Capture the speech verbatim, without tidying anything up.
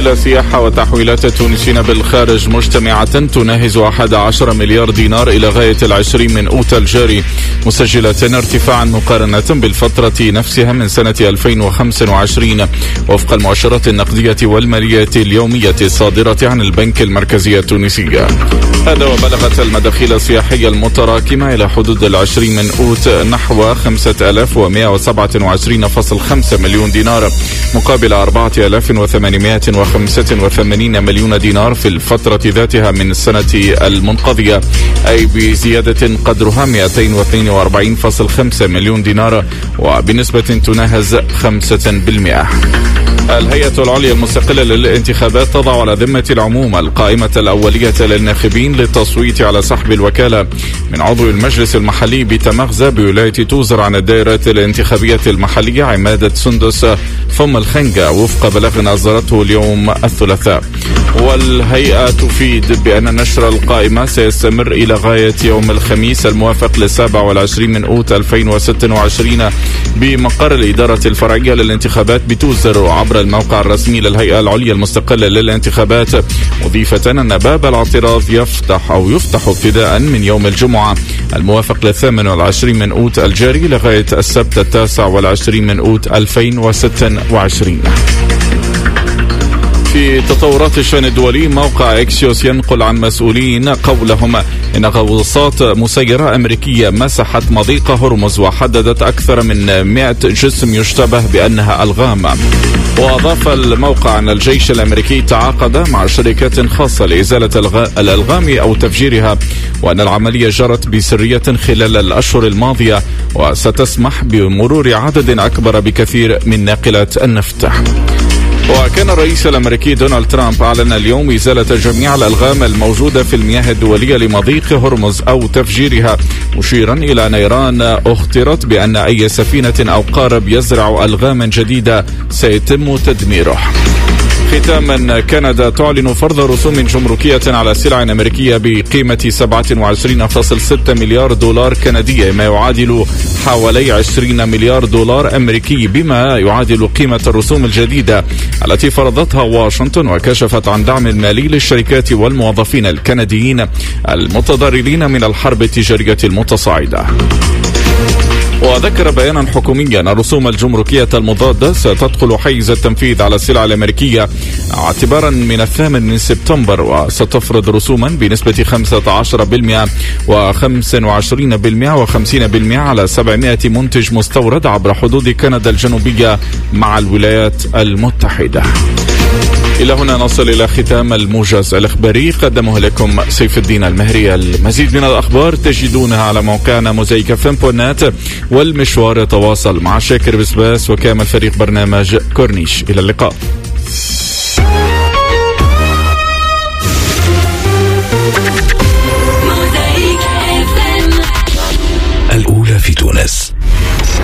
السياحة وتحويلات التونسيين بالخارج مجتمعة تناهز أحد عشر مليار دينار إلى غاية العشرين من أوت الجاري، مسجلة ارتفاعا مقارنة بالفترة نفسها من سنة ألفين وخمسة وعشرين وفق المؤشرات النقدية والمالية اليومية الصادرة عن البنك المركزي التونسي. هذا وبلغت المداخيل السياحية المتراكمة إلى حدود العشرين من أوت نحو خمسة آلاف ومئة وسبعة وعشرين فاصلة خمسة مليون دينار مقابل أربعة آلاف وثمانمئة وخمسة وثمانين مليون دينار في الفترة ذاتها من السنة المنقضية، أي بزيادة قدرها مئتين واثنين وأربعين فاصلة خمسة مليون دينار وبنسبة تناهز خمسة بالمئة. الهيئة العليا المستقلة للانتخابات تضع على ذمة العموم القائمة الأولية للناخبين للتصويت على سحب الوكالة من عضو المجلس المحلي بتمغزة بولاية توزر عن الدائرة الانتخابية المحلية عمادة سندس فم الخنجة وفق بلاغ أصدرته اليوم الثلاثاء. والهيئة تفيد بأن نشر القائمة سيستمر إلى غاية يوم الخميس الموافق للسابع والعشرين من أوت ألفين وستة وعشرين بمقر الإدارة الفرعية للانتخابات بتوزر عبر الموقع الرسمي للهيئة العليا المستقلة للانتخابات، مضيفة أن باب الاعتراض يفتح أو يفتح ابتداء من يوم الجمعة الموافق للثامن والعشرين من أوت الجاري لغاية السبت التاسع والعشرين من أوت ألفين وستة وعشرين. في تطورات الشأن الدولي، موقع إكسيوس ينقل عن مسؤولين قولهم إن غواصات مسيرة أمريكية مسحت مضيق هرمز وحددت أكثر من مئة جسم يشتبه بأنها ألغام. وأضاف الموقع أن الجيش الأمريكي تعاقد مع شركات خاصة لإزالة الألغام أو تفجيرها، وأن العملية جرت بسرية خلال الأشهر الماضية وستسمح بمرور عدد أكبر بكثير من ناقلات النفط. وكان الرئيس الأمريكي دونالد ترامب أعلن اليوم إزالة جميع الألغام الموجودة في المياه الدولية لمضيق هرمز أو تفجيرها، مشيرا إلى أن إيران أخطرت بأن أي سفينة أو قارب يزرع ألغاما جديدة سيتم تدميره. ختاما، كندا تعلن فرض رسوم جمركية على سلع أمريكية بقيمة سبعة وعشرين فاصلة ستة مليار دولار كندي، ما يعادل حوالي عشرين مليار دولار أمريكي، بما يعادل قيمة الرسوم الجديدة التي فرضتها واشنطن وكشفت عن دعم مالي للشركات والموظفين الكنديين المتضررين من الحرب التجارية المتصاعدة. وذكر بيانا حكوميا أن الرسوم الجمركية المضادة ستدخل حيز التنفيذ على السلع الأمريكية اعتبارا من الثامن من سبتمبر، وستفرض رسوما بنسبة خمسة عشر بالمئة وخمسة وعشرين بالمئة وخمسين بالمئة على سبعمئة منتج مستورد عبر حدود كندا الجنوبية مع الولايات المتحدة. إلى هنا نصل إلى ختام الموجز الإخباري، قدمه لكم سيف الدين المهري. المزيد من الأخبار تجدونها على موقعنا موزايك فم بونات، والمشوار يتواصل مع شاكر بسباس وكامل فريق برنامج كورنيش. إلى اللقاء.